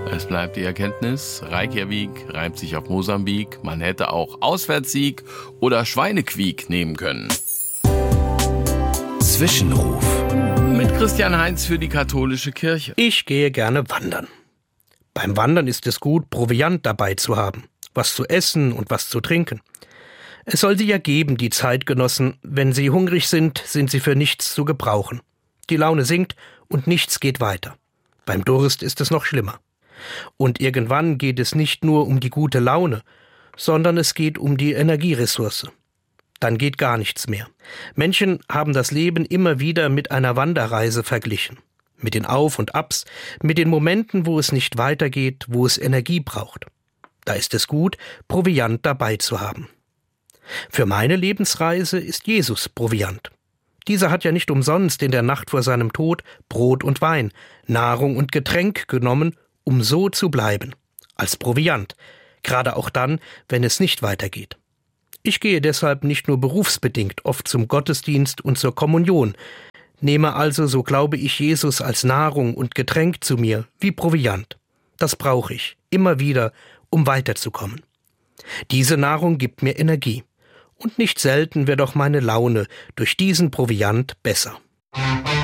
Es bleibt die Erkenntnis, Reykjavik reimt sich auf Mosambik. Man hätte auch Auswärtssieg oder Schweinequiek nehmen können. Zwischenruf. Mit Christian Heinz für die katholische Kirche. Ich gehe gerne wandern. Beim Wandern ist es gut, Proviant dabei zu haben, was zu essen und was zu trinken. Es soll sie ja geben, die Zeitgenossen. Wenn sie hungrig sind sie für nichts zu gebrauchen. Die Laune sinkt und nichts geht weiter. Beim Durst ist es noch schlimmer. Und irgendwann geht es nicht nur um die gute Laune, sondern es geht um die Energieressource. Dann geht gar nichts mehr. Menschen haben das Leben immer wieder mit einer Wanderreise verglichen. Mit den Auf und Abs, mit den Momenten, wo es nicht weitergeht, wo es Energie braucht. Da ist es gut, Proviant dabei zu haben. Für meine Lebensreise ist Jesus Proviant. Dieser hat ja nicht umsonst in der Nacht vor seinem Tod Brot und Wein, Nahrung und Getränk genommen, um so zu bleiben, als Proviant, gerade auch dann, wenn es nicht weitergeht. Ich gehe deshalb nicht nur berufsbedingt oft zum Gottesdienst und zur Kommunion, nehme also, so glaube ich, Jesus als Nahrung und Getränk zu mir, wie Proviant. Das brauche ich, immer wieder, um weiterzukommen. Diese Nahrung gibt mir Energie. Und nicht selten wird auch meine Laune durch diesen Proviant besser.